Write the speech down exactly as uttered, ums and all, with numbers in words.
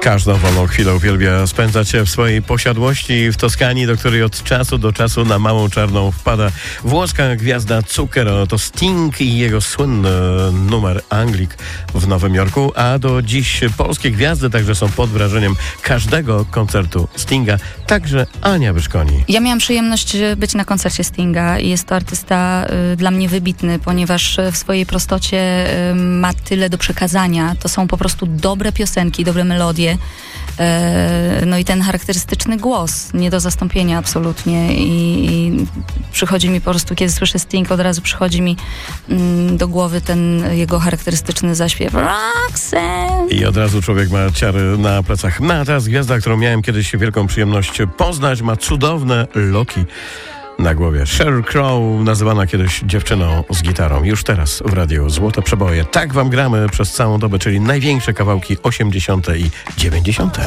Każdą wolną chwilę uwielbia spędzać w swojej posiadłości w Toskanii, do której od czasu do czasu na Małą Czarną wpada włoska gwiazda Zucchero. To Sting i jego słynny numer Anglik w Nowym Jorku, a do dziś polskie gwiazdy także są pod wrażeniem każdego koncertu Stinga, także Ania Wyszkoni. Ja miałam przyjemność być na koncercie Stinga i jest to artysta y, dla mnie wybitny, ponieważ w swojej prostocie y, ma tyle do przekazania. To są po prostu dobre piosenki, dobre melodie. No i ten charakterystyczny głos, nie do zastąpienia absolutnie i, i przychodzi mi po prostu, kiedy słyszę Sting, od razu przychodzi mi mm, do głowy ten jego charakterystyczny zaśpiew Roxanne. I od razu człowiek ma ciary na plecach. No a teraz gwiazda, którą miałem kiedyś wielką przyjemność poznać, ma cudowne loki na głowie. Sheryl Crow, nazywana kiedyś dziewczyną z gitarą. Już teraz w radiu Złote Przeboje. Tak wam gramy przez całą dobę, czyli największe kawałki osiemdziesiąte i dziewięćdziesiąte